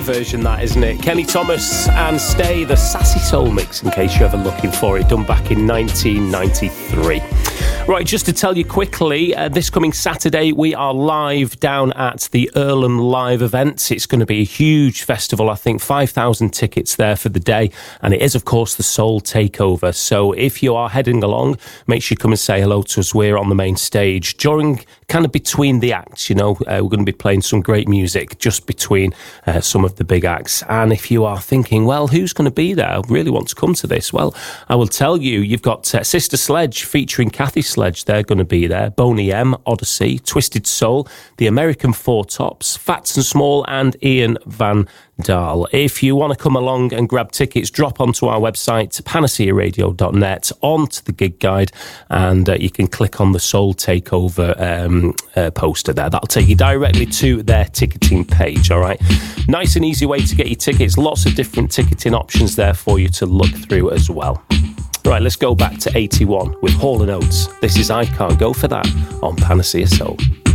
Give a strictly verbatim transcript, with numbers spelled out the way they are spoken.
version, that, isn't it? Kenny Thomas and Stay, the Sassy Soul mix, in case you're ever looking for it, done back in nineteen ninety-three. Right, just to tell you quickly, uh, this coming Saturday, we are live down at the Earlham Live event. It's going to be a huge festival, I think, five thousand tickets there for the day. And it is, of course, the Soul Takeover. So if you are heading along, make sure you come and say hello to us. We're on the main stage during, kind of between the acts, you know. Uh, we're going to be playing some great music just between uh, some of the big acts. And if you are thinking, well, who's going to be there? I really want to come to this. Well, I will tell you, you've got uh, Sister Sledge featuring Kathy Sledge. They're going to be there. Boney M, Odyssey, Twisted Soul, The American Four Tops, Fats and Small, and Ian Van Dahl. If you want to come along and grab tickets, drop onto our website, panacea radio dot net, onto the gig guide, and uh, you can click on the Soul Takeover um, uh, poster there. That'll take you directly to their ticketing page, all right? Nice and easy way to get your tickets. Lots of different ticketing options there for you to look through as well. Right, let's go back to eighty-one with Hall and Oates. This is I Can't Go For That on Panacea Soul.